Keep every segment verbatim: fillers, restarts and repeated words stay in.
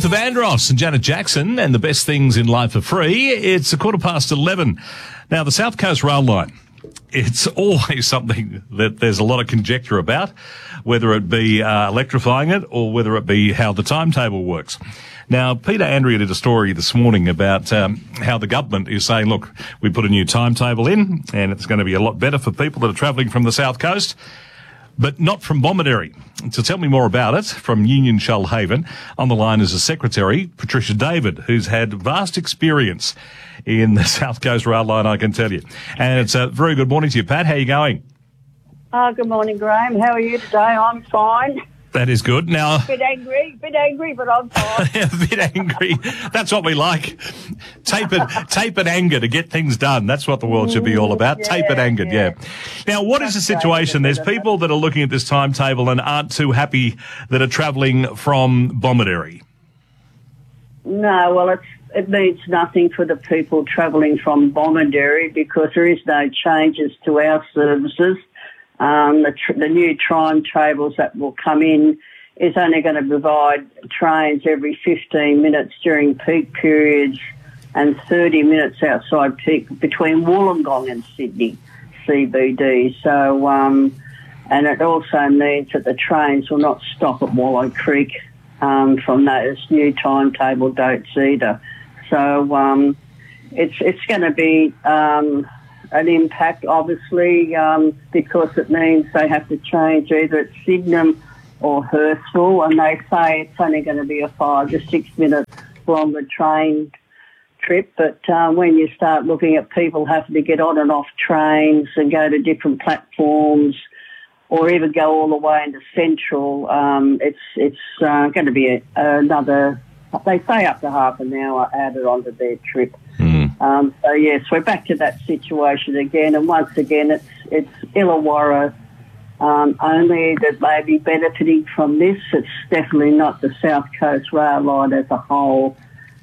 Luther Vandross and Janet Jackson and the best things in life are free. It's a quarter past eleven. Now, the South Coast Rail Line, it's always something that there's a lot of conjecture about, whether it be uh, electrifying it or whether it be how the timetable works. Now, Peter Andrea did a story this morning about um, how the government is saying, look, we put a new timetable in and it's going to be a lot better for people that are travelling from the South Coast, but not from Bomaderry. To tell me more about it, from Union Shoalhaven, on the line is a secretary, Patricia David, who's had vast experience in the South Coast Rail Line, I can tell you. And it's a very good morning to you, Pat. How are you going? Oh, good morning, Graham. How are you today? I'm fine. That is good. Now, a bit angry, bit angry, but I'm fine. a bit angry. That's what we like. Tapered, tapered anger to get things done. That's what the world should be all about. Yeah, tapered anger, yeah. yeah. Now, what That's is the situation? There's people that are looking at this timetable and aren't too happy that are travelling from Bomaderry. No, well, it's, it means nothing for the people travelling from Bomaderry because there is no changes to our services. Um, the, tr- the new timetables that will come in is only going to provide trains every fifteen minutes during peak periods and thirty minutes outside peak between Wollongong and Sydney C B D. So, um, and it also means that the trains will not stop at Wallow Creek um, from those new timetable dates either. So, um, it's it's going to be Um, an impact, obviously, um, because it means they have to change either at Sydenham or Hurstville, and they say it's only going to be a five to six minute longer train trip. But um, when you start looking at people having to get on and off trains and go to different platforms, or even go all the way into Central, um, it's it's uh, going to be a, another. They say up to half an hour added onto their trip. Mm. Um, so, yes, we're back to that situation again. And once again, it's it's Illawarra um, only that may be benefiting from this. It's definitely not the South Coast Rail Line as a whole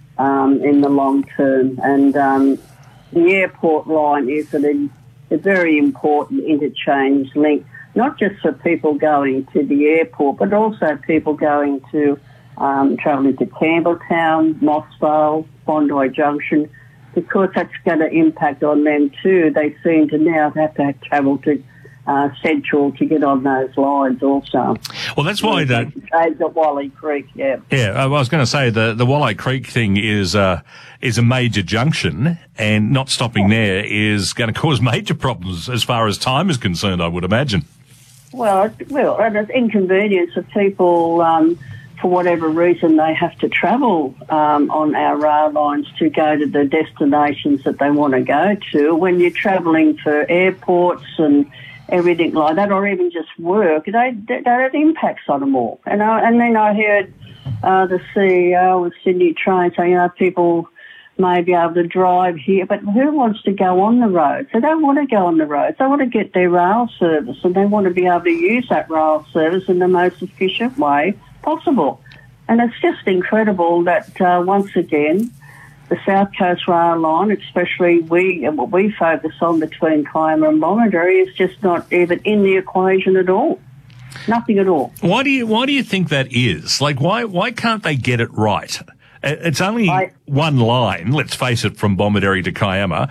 um, in the long term. And um, the airport line is a, a very important interchange link, not just for people going to the airport, but also people going to um, travelling to Campbelltown, Mossvale, Bondi Junction, because that's going to impact on them too. They seem to now have to travel to uh, Central to get on those lines also. Well, that's why that... At Wally Creek, yeah. Yeah, I was going to say the, the Wally Creek thing is, uh, is a major junction, and not stopping there is going to cause major problems as far as time is concerned, I would imagine. Well, it's, well, and it's inconvenience of people... Um, for whatever reason, they have to travel um, on our rail lines to go to the destinations that they want to go to. When you're travelling for airports and everything like that, or even just work, they, they, that impacts on them all. And, I, and then I heard uh, the C E O of Sydney Train saying, you know, people may be able to drive here, but who wants to go on the roads? They don't want to go on the roads. They want to get their rail service, and they want to be able to use that rail service in the most efficient way possible. And it's just incredible that uh, once again the South Coast Rail Line, especially we and what we focus on between Kiama and Bomaderry, is just not even in the equation at all. Nothing at all. Why do you why do you think that is? Like why why can't they get it right? It's only I, one line, let's face it, from Bomaderry to Kiama.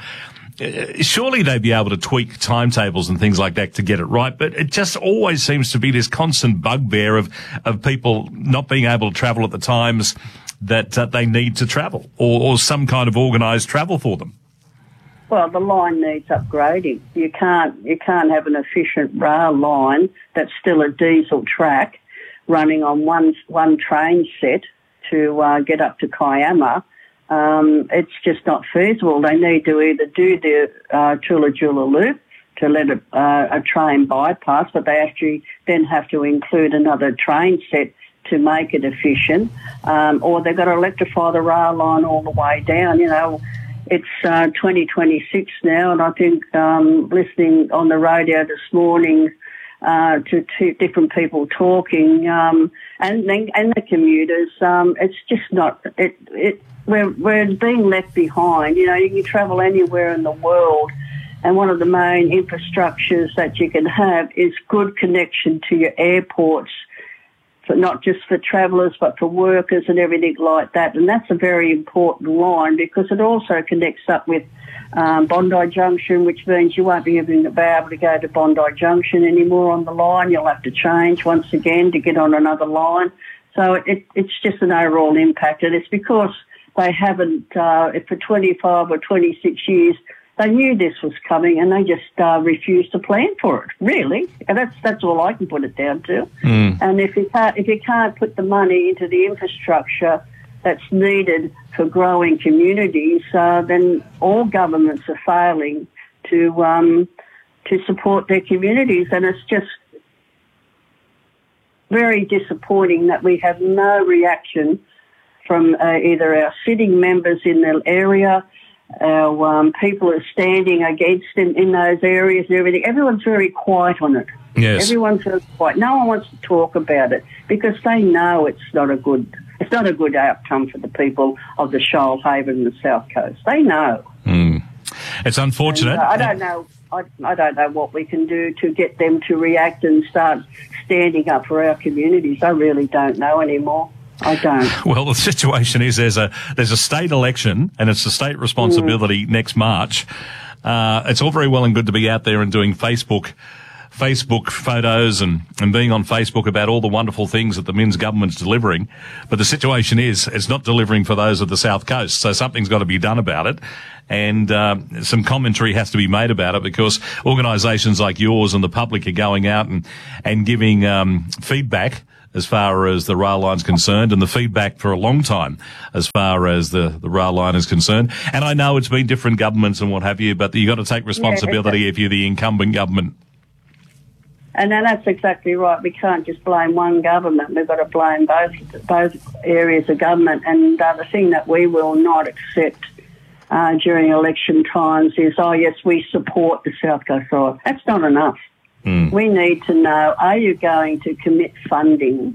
Surely they'd be able to tweak timetables and things like that to get it right, but it just always seems to be this constant bugbear of, of people not being able to travel at the times that uh, they need to travel, or, or some kind of organised travel for them. Well, the line needs upgrading. You can't you can't have an efficient rail line that's still a diesel track running on one one train set to uh, get up to Kiama. Um, it's just not feasible. They need to either do the uh, Tullajula Loop to let a, uh, a train bypass, but they actually then have to include another train set to make it efficient, um, or they've got to electrify the rail line all the way down. You know, it's uh, twenty twenty-six now, and I think um, listening on the radio this morning uh, to two different people talking, um, and and the commuters, um, it's just not it it. We're, we're being left behind. You know, you can travel anywhere in the world, and one of the main infrastructures that you can have is good connection to your airports for not just for travellers but for workers and everything like that. And that's a very important line because it also connects up with um, Bondi Junction, which means you won't be able to be able to go to Bondi Junction anymore on the line. You'll have to change once again to get on another line. So it, it, it's just an overall impact, and it's because they haven't, uh, for twenty-five or twenty-six years, they knew this was coming and they just uh, refused to plan for it, really. And that's that's all I can put it down to. Mm. And if you can't, if you can't put the money into the infrastructure that's needed for growing communities, uh, then all governments are failing to um, to support their communities. And it's just very disappointing that we have no reaction from uh, either our sitting members in the area, our um, people who are standing against in, in those areas and everything. Everyone's very quiet on it. Yes. Everyone's very quiet. No one wants to talk about it because they know it's not a good it's not a good outcome for the people of the Shoalhaven and the South Coast. They know. Mm. It's unfortunate. And, uh, I don't know. I, I don't know what we can do to get them to react and start standing up for our communities. I really don't know anymore. I don't. Well, the situation is there's a there's a state election and it's a state responsibility mm. next March. Uh, it's all very well and good to be out there and doing Facebook Facebook photos and, and being on Facebook about all the wonderful things that the Minns government's delivering. But the situation is it's not delivering for those of the South Coast. So something's got to be done about it. And uh, some commentary has to be made about it because organisations like yours and the public are going out and, and giving um, feedback as far as the rail line's concerned, and the feedback for a long time as far as the, the rail line is concerned. And I know it's been different governments and what have you, but you've got to take responsibility yeah, if you're the incumbent government. And then that's exactly right. We can't just blame one government. We've got to blame both both areas of government. And uh, the thing that we will not accept uh, during election times is, oh, yes, we support the South Coast Rail. That's not enough. Mm. We need to know, are you going to commit funding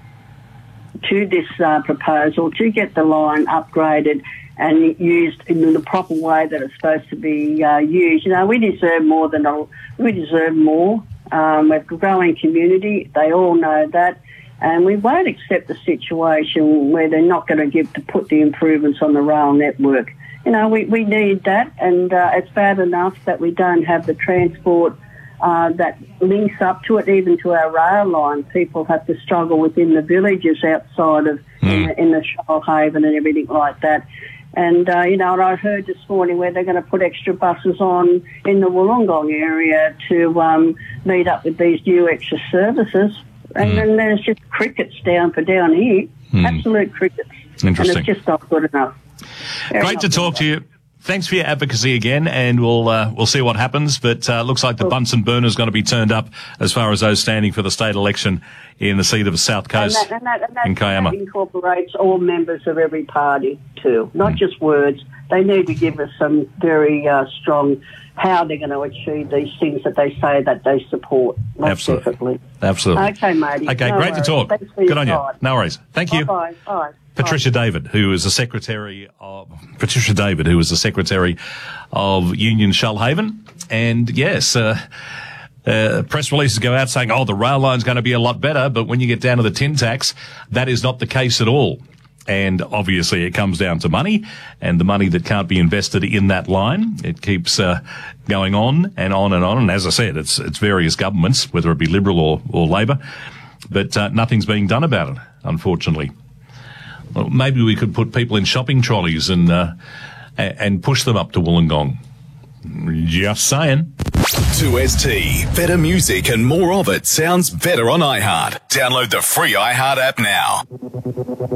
to this uh, proposal to get the line upgraded and used in the proper way that it's supposed to be uh, used? You know, we deserve more than a, we deserve more. Um, we're a growing community. They all know that. And we won't accept the situation where they're not going to give to put the improvements on the rail network. You know, we, we need that, and uh, it's bad enough that we don't have the transport Uh, that links up to it, even to our rail line. People have to struggle within the villages outside of mm. in, the, in the Shoalhaven and everything like that. And, uh, you know, and I heard this morning where they're going to put extra buses on in the Wollongong area to um, meet up with these new extra services. And mm. then there's just crickets down for down here, mm. absolute crickets. Interesting. And it's just not good enough. Very Great to talk to you. Thanks for your advocacy again, and we'll uh, we'll see what happens. But uh, looks like the Bunsen burner is going to be turned up as far as those standing for the state election in the seat of the South Coast and that, and that, and that, in Kiama. That incorporates all members of every party too, not mm. just words. They need to give us some very uh, strong how they're going to achieve these things that they say that they support. Most Absolutely. Definitely. Absolutely. Okay, matey. Okay, no great worries. to talk. Good on you. Time. No worries. Thank you. Bye-bye. Bye. Patricia David, who is the secretary of Patricia David, who is the secretary of Union Shoalhaven, and yes, uh, uh, press releases go out saying, "Oh, the rail line's going to be a lot better," but when you get down to the tin tax, that is not the case at all. And obviously, it comes down to money, and the money that can't be invested in that line. It keeps uh, going on and on and on. And as I said, it's it's various governments, whether it be Liberal or or Labor, but uh, nothing's being done about it, unfortunately. Well, maybe we could put people in shopping trolleys and uh, and push them up to Wollongong. Just saying. two S T. Better music and more of it sounds better on iHeart. Download the free iHeart app now.